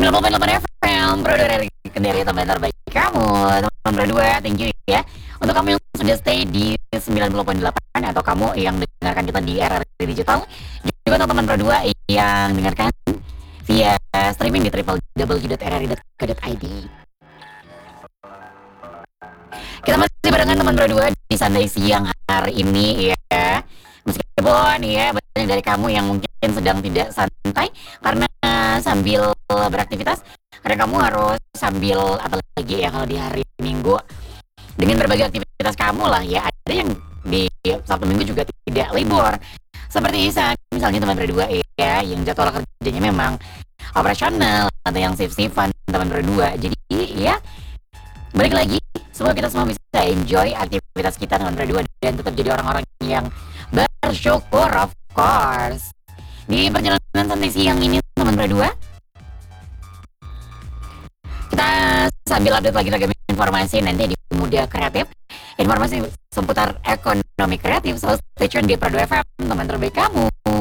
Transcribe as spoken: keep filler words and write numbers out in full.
sembilan puluh delapan F M, Pro dua dari Kendari, teman terbaik kamu, teman Pro dua, thank you ya. Untuk kamu yang sudah stay di sembilan puluh delapan atau kamu yang dengarkan kita di R R I Digital, juga untuk teman Pro dua yang dengarkan via streaming di w w w dot r r i dot co dot i d. Kita masih barengan teman Pro dua di Sunday siang hari ini ya. Meskipun ya banyak dari kamu yang mungkin sedang tidak santai karena sambil beraktivitas, karena kamu harus sambil apa lagi ya kalau di hari Minggu dengan berbagai aktivitas kamu lah ya. Ada yang di Sabtu Minggu juga tidak libur. Seperti Isa, misalnya teman berdua ya, yang jadwal kerjanya memang operasional atau yang shift-shiftan teman berdua. Jadi ya balik lagi, semoga kita semua bisa enjoy aktivitas kita teman berdua dan tetap jadi orang-orang yang bersyukur, of course. Di perjalanan santai siang ini teman berdua, kita sambil update lagi ragam informasi nanti di Muda Kreatif, informasi seputar ekonomi kreatif. So stay tune di Pro dua F M, teman terbaik kamu.